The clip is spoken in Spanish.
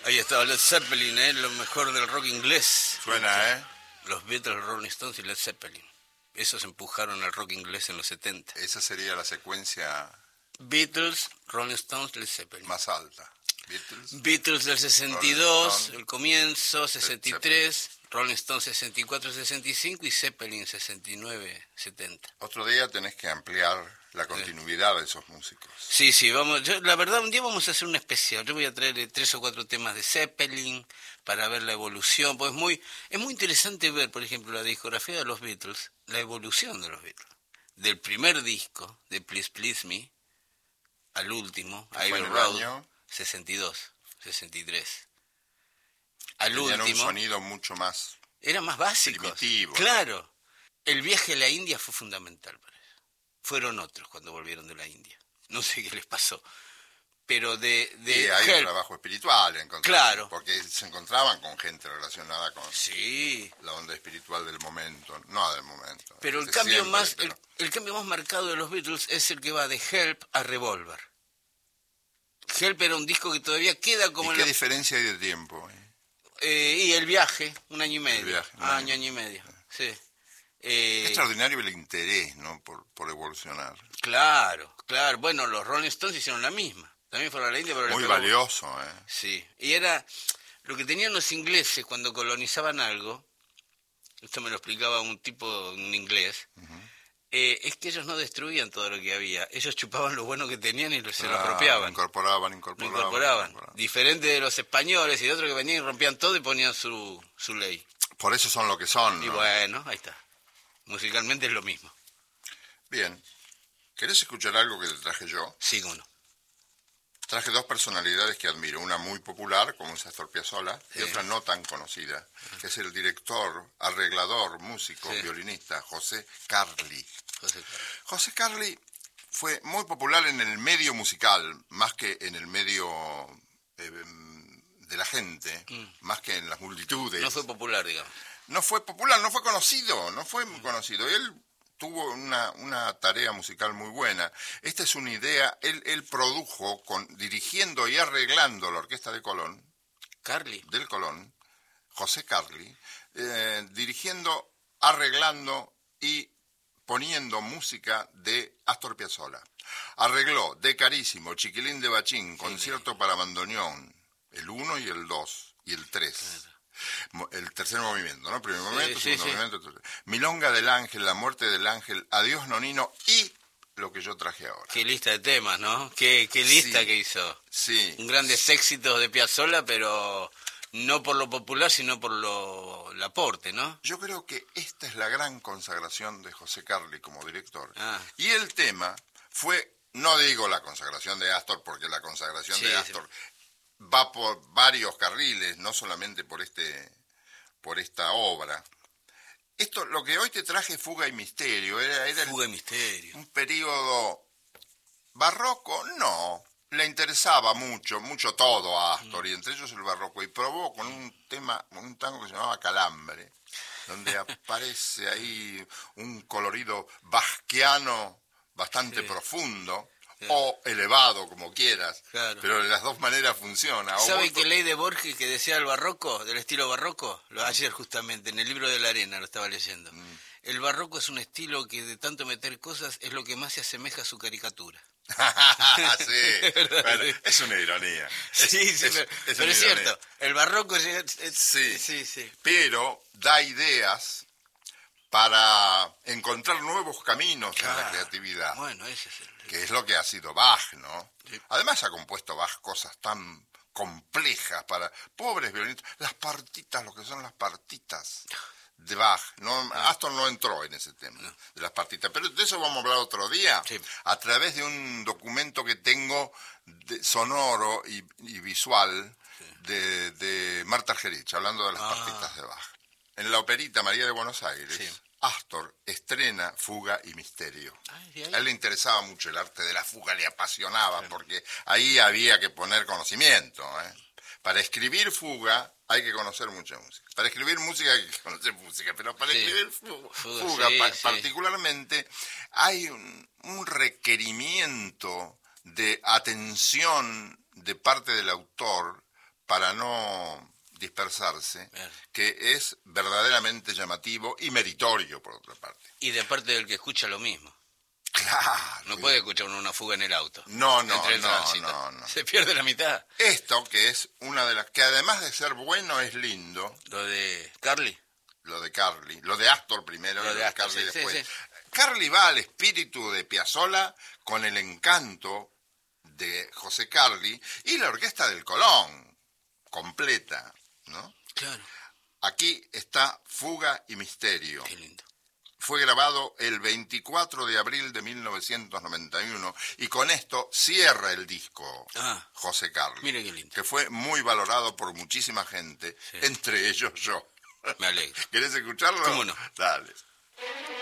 Ahí estaba Led Zeppelin, lo mejor del rock inglés. Suena, Los Beatles, Rolling Stones y Led Zeppelin. Esos empujaron al rock inglés en los 70. Esa sería la secuencia Beatles, Rolling Stones, Led Zeppelin. más alta. Beatles del 62, el comienzo, 63, Rolling Stones 64, 65 y Zeppelin 69, 70. Otro día tenés que ampliar la continuidad de esos músicos. Sí, vamos. La verdad, un día vamos a hacer un especial. Yo voy a traer 3 o 4 temas de Zeppelin para ver la evolución. Pues es muy interesante ver, por ejemplo, la discografía de los Beatles, la evolución de los Beatles. Del primer disco, de Please Please Me, al último, Abbey Road, 62, 63. Al Tenían último. un sonido mucho más... Era más básico. Primitivo. Claro. ¿No? El viaje a la India fue fundamental para eso. Fueron otros cuando volvieron de la India. No sé qué les pasó. Pero y hay un trabajo espiritual. Claro. Porque se encontraban con gente relacionada con sí. la onda espiritual del momento. No del momento. Pero el cambio más marcado de los Beatles es el que va de Help a Revolver. Help era un disco que todavía queda como... ¿Y qué diferencia hay de tiempo? Y el viaje, un año y medio. Año y medio, sí. Extraordinario el interés, ¿no? Por evolucionar. Claro. Bueno, los Rolling Stones hicieron la misma. También fueron a la India, pero... Muy valioso, Sí. Y era... Lo que tenían los ingleses cuando colonizaban algo, esto me lo explicaba un tipo en inglés, es que ellos no destruían todo lo que había. Ellos chupaban lo bueno que tenían y se lo apropiaban. Incorporaban. Diferente de los españoles y de otros que venían y rompían todo y ponían su ley. Por eso son lo que son, ¿no? Y bueno, ahí está. Musicalmente es lo mismo. Bien. ¿Querés escuchar algo que te traje yo? Sí, cómo no. Traje 2 personalidades que admiro. Una muy popular, como es Astor Piazzolla, y otra no tan conocida, que es el director, arreglador, músico, violinista, José Carli. José Carli fue muy popular en el medio musical, más que en el medio de la gente, más que en las multitudes. No fue popular, digamos. No fue popular, no fue conocido, no fue muy conocido. Él tuvo una tarea musical muy buena. Esta es una idea, él produjo, dirigiendo y arreglando la orquesta de Colón, del Colón, José Carli, dirigiendo, arreglando y poniendo música de Astor Piazzolla. Arregló De Carísimo, Chiquilín de Bachín, Concierto para bandoneón, el 1 y el 2 y el 3. Claro. El tercer movimiento, ¿no? Primer movimiento, segundo movimiento, tercer. Milonga del Ángel, La muerte del Ángel, Adiós Nonino y lo que yo traje ahora. Qué lista de temas, ¿no? Qué lista que hizo. Sí. Grandes éxitos de Piazzolla, pero no por lo popular, sino por el aporte, ¿no? Yo creo que esta es la gran consagración de José Carli como director. Y el tema fue, no digo la consagración de Astor, porque la consagración de Astor... va por varios carriles, no solamente por esta obra. Lo que hoy te traje, Fuga y Misterio, era Fuga y Misterio. Un periodo barroco, no, le interesaba mucho todo a Astor, y entre ellos el barroco, y probó con un tango que se llamaba Calambre, donde aparece ahí un colorido basquiano bastante profundo, o elevado, como quieras, pero de las dos maneras funciona. ¿Sabe qué ley de Borges que decía el barroco, del estilo barroco? Ayer justamente, en el libro de la arena, lo estaba leyendo. El barroco es un estilo que de tanto meter cosas es lo que más se asemeja a su caricatura. Sí, bueno, es una ironía. Pero es cierto, el barroco sí, pero da ideas para encontrar nuevos caminos en la creatividad. Bueno, ese es que es lo que ha sido Bach, ¿no? Sí. Además ha compuesto Bach cosas tan complejas para pobres violinistas. Las partitas, lo que son las partitas de Bach. Astor no entró en ese tema de las partitas, pero de eso vamos a hablar otro día, a través de un documento que tengo sonoro y visual de Marta Argerich, hablando de las partitas de Bach. En la Operita María de Buenos Aires, Astor estrena Fuga y Misterio. A él le interesaba mucho el arte de la fuga, le apasionaba, porque ahí había que poner conocimiento. Para escribir fuga hay que conocer mucha música. Para escribir música hay que conocer música, pero para escribir fuga particularmente hay un requerimiento de atención de parte del autor para no dispersarse, Bien. que es verdaderamente llamativo y meritorio, por otra parte. Y de parte del que escucha lo mismo. Claro. No puede escuchar uno una fuga en el auto. No, entre el tránsito. no. Se pierde la mitad. Esto que es una de las que además de ser bueno es lindo, Lo de Carly. lo de Carly, lo de Astor primero, Lo y de Astor, Carly sí, después. sí. Carly va al espíritu de Piazzolla con el encanto de José Carly y la orquesta del Colón, completa, ¿no? Claro. Aquí está Fuga y Misterio. Qué lindo. Fue grabado el 24 de abril de 1991 y con esto cierra el disco José Carly. Mire qué lindo. Que fue muy valorado por muchísima gente, Sí. entre ellos yo. Me alegro. ¿Querés escucharlo? ¿Cómo no? Dale.